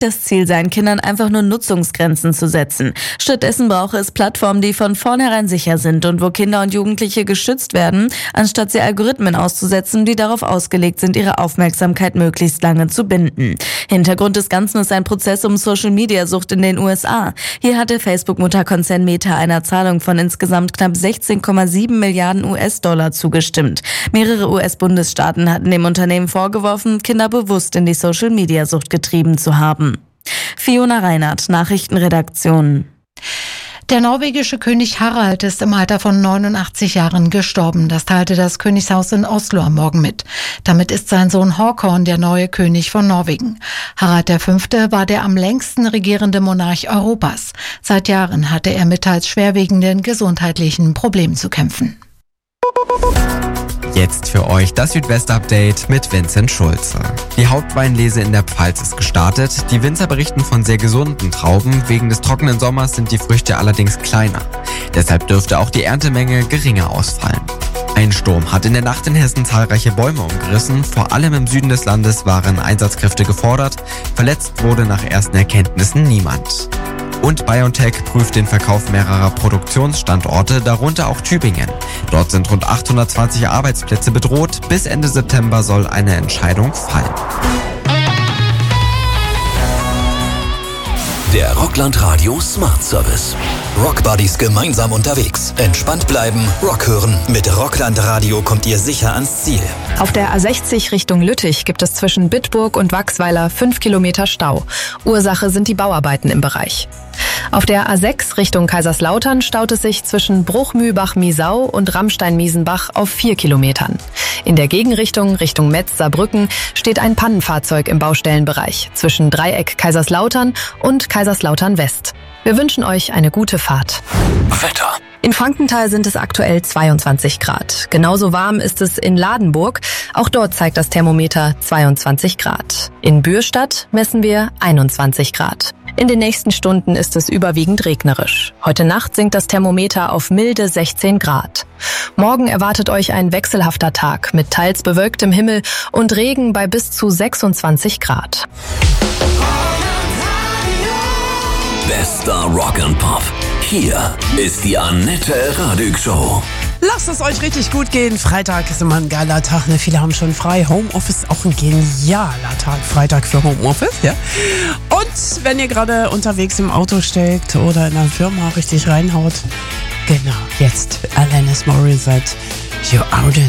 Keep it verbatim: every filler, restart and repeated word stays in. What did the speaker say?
Das Ziel sein, Kindern einfach nur Nutzungsgrenzen zu setzen. Stattdessen brauche es Plattformen, die von vornherein sicher sind und wo Kinder und Jugendliche geschützt werden, anstatt sie Algorithmen auszusetzen, die darauf ausgelegt sind, ihre Aufmerksamkeit möglichst lange zu binden. Hintergrund des Ganzen ist ein Prozess um Social-Media-Sucht in den U S A. Hier hat der Facebook-Mutterkonzern Meta einer Zahlung von insgesamt knapp sechzehn Komma sieben Milliarden U S-Dollar zugestimmt. Mehrere U S-Bundesstaaten hatten dem Unternehmen vorgeworfen, Kinder bewusst in die Social-Media-Sucht getrieben zu haben. Fiona Reinhardt, Nachrichtenredaktion. Der norwegische König Harald ist im Alter von neunundachtzig Jahren gestorben. Das teilte das Königshaus in Oslo am Morgen mit. Damit ist sein Sohn Håkon der neue König von Norwegen. Harald der Fünfte war der am längsten regierende Monarch Europas. Seit Jahren hatte er mit teils schwerwiegenden gesundheitlichen Problemen zu kämpfen. Jetzt für euch das Südwest-Update mit Vincent Schulze. Die Hauptweinlese in der Pfalz ist gestartet. Die Winzer berichten von sehr gesunden Trauben. Wegen des trockenen Sommers sind die Früchte allerdings kleiner. Deshalb dürfte auch die Erntemenge geringer ausfallen. Ein Sturm hat in der Nacht in Hessen zahlreiche Bäume umgerissen. Vor allem im Süden des Landes waren Einsatzkräfte gefordert. Verletzt wurde nach ersten Erkenntnissen niemand. Und BioNTech prüft den Verkauf mehrerer Produktionsstandorte, darunter auch Tübingen. Dort sind rund achthundertzwanzig Arbeitsplätze bedroht. Bis Ende September soll eine Entscheidung fallen. Der Rockland Radio Smart Service. Rock Buddies gemeinsam unterwegs. Entspannt bleiben, Rock hören. Mit Rockland Radio kommt ihr sicher ans Ziel. Auf der A sechzig Richtung Lüttich gibt es zwischen Bitburg und Wachsweiler fünf Kilometer Stau. Ursache sind die Bauarbeiten im Bereich. Auf der A sechs Richtung Kaiserslautern staut es sich zwischen Bruchmühlbach-Miesau und Rammstein-Miesenbach auf vier Kilometern. In der Gegenrichtung Richtung Metz-Saarbrücken steht ein Pannenfahrzeug im Baustellenbereich zwischen Dreieck Kaiserslautern und Kaiserslautern West. Wir wünschen euch eine gute Fahrt. Wetter. In Frankenthal sind es aktuell zweiundzwanzig Grad. Genauso warm ist es in Ladenburg. Auch dort zeigt das Thermometer zweiundzwanzig Grad. In Bürstadt messen wir einundzwanzig Grad. In den nächsten Stunden ist es überwiegend regnerisch. Heute Nacht sinkt das Thermometer auf milde sechzehn Grad. Morgen erwartet euch ein wechselhafter Tag mit teils bewölktem Himmel und Regen bei bis zu sechsundzwanzig Grad. Bester Rock and Pop. Hier ist die Annette Radig Show. Lasst es euch richtig gut gehen. Freitag ist immer ein geiler Tag. Ne? Viele haben schon frei. Homeoffice ist auch ein genialer Tag. Freitag für Homeoffice, ja. Und wenn ihr gerade unterwegs im Auto steckt oder in der Firma richtig reinhaut, genau, jetzt Alanis Morissette, You're Out in